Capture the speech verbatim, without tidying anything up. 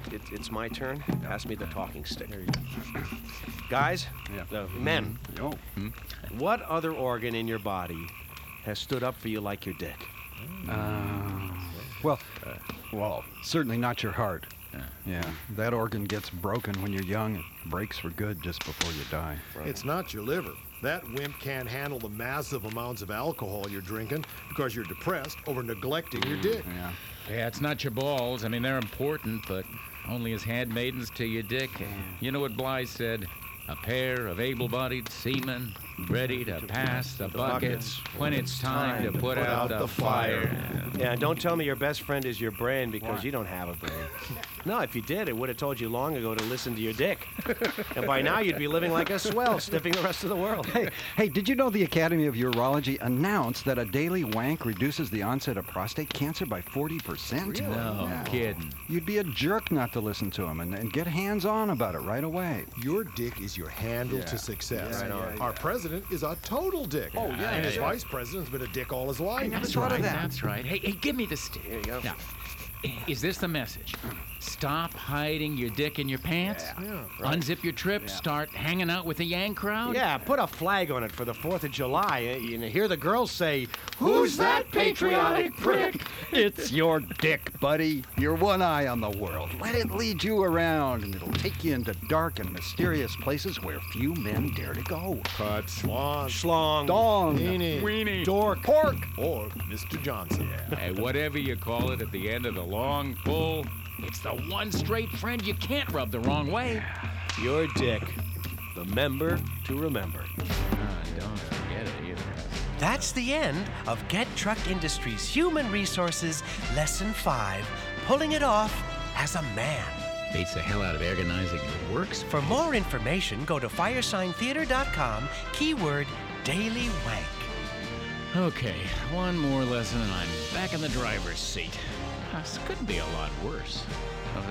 it, it's my turn. Pass me the talking stick. Guys, Yeah. uh, men, Oh. Hmm? what other organ in your body has stood up for you like your dick? Uh, well, well, certainly not your heart. Yeah, that organ gets broken when you're young. It breaks for good just before you die. It's not your liver. That wimp can't handle the massive amounts of alcohol you're drinking because you're depressed over neglecting your dick. Yeah. Yeah, it's not your balls. I mean, they're important, but only as handmaidens to your dick. You know what Bly said? A pair of able-bodied seamen ready to pass the buckets when it's time to put out the fire. Yeah, and don't tell me your best friend is your brain because Why? you don't have a brain. No, if you did, it would have told you long ago to listen to your dick. And by now, you'd be living like a swell, sniffing the rest of the world. Hey, hey, did you know the Academy of Urology announced that a daily wank reduces the onset of prostate cancer by forty percent? Really? No Yeah. kidding. You'd be a jerk not to listen to him and, and get hands-on about it right away. Your dick is your handle Yeah. to success. Yeah, yeah, Our yeah. president is a total dick. Oh, yeah, And his yeah. vice president's been a dick all his life. never That's thought of right, that. that's right. Hey, hey, give me the stick. Here you go. Now, is this the message? Stop hiding your dick in your pants. Yeah. Unzip your trip. Start hanging out with the Yank crowd. Yeah, put a flag on it for the fourth of July. uh, You know, hear the girls say, "Who's that patriotic prick?" It's your dick, buddy. You're one eye on the world. Let it lead you around, and it'll take you into dark and mysterious places where few men dare to go. Cut, Schwan, Schlong. Dong. Weenie, Weenie. Dork, Pork, or Mister Johnson. Hey, whatever you call it at the end of the long pull, it's the one straight friend you can't rub the wrong way. Your dick. The member to remember. Ah, don't forget it either. That's the end of Get Truck Industries Human Resources Lesson five, Pulling It Off as a Man. Beats the hell out of organizing the works. For more information, go to fireshine theater dot com, keyword Daily Wank. Okay, one more lesson and I'm back in the driver's seat. This couldn't be a lot worse.